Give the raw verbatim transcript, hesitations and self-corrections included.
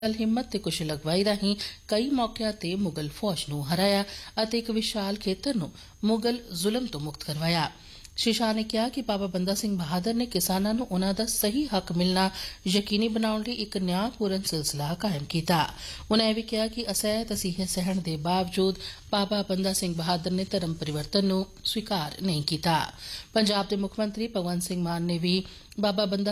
हिम्मत ते कुशल अगवाई राਹੀਂ ਕਈ ਮੌਕਿਆਂ ਤੇ ਮੁਗਲ ਫੌਜ ਨੂੰ ਹਰਾਇਆ ਅਤੇ ਇੱਕ ਵਿਸ਼ਾਲ ਖੇਤਰ ਨੂੰ ਮੁਗਲ ਜ਼ੁਲਮ ਤੋਂ ਮੁਕਤ ਕਰਵਾਇਆ। ਸ਼੍ਰੀ ਸ਼ਾਹ ਨੇ ਕਿਹਾ ਕਿ ਬਾਬਾ ਬੰਦਾ ਸਿੰਘ ਬਹਾਦਰ ਨੇ ਕਿਸਾਨਾਂ ਨੂੰ ਉਨ੍ਹਾਂ ਦਾ ਸਹੀ ਹੱਕ ਮਿਲਣਾ ਯਕੀਨੀ ਬਣਾਉਣ ਲਈ ਇੱਕ ਨਿਆਂਪੂਰਨ ਸਿਲਸਿਲਾ ਕਾਇਮ ਕੀਤਾ। ਉਨ੍ਹਾਂ ਇਹ ਵੀ ਕਿਹਾ ਕਿ ਅਸਹਿ ਤਸੀਹੇ ਸਹਿਣ ਦੇ ਬਾਵਜੂਦ ਬਾਬਾ ਬੰਦਾ ਸਿੰਘ ਬਹਾਦਰ ਨੇ ਧਰਮ ਪਰਿਵਰਤਨ ਨੂੰ ਸਵੀਕਾਰ ਨਹੀਂ ਕੀਤਾ। ਪੰਜਾਬ ਦੇ ਮੁੱਖ ਮੰਤਰੀ ਭਗਵੰਤ ਸਿੰਘ ਮਾਨ ਨੇ ਵੀ ਬਾਬਾ ਬੰਦਾ